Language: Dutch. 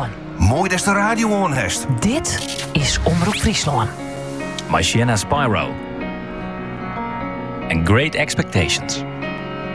Friesland. Mooi dat de radio aan hebt. Dit is Omroep Friesland. My Sienna Spyro. And Great Expectations.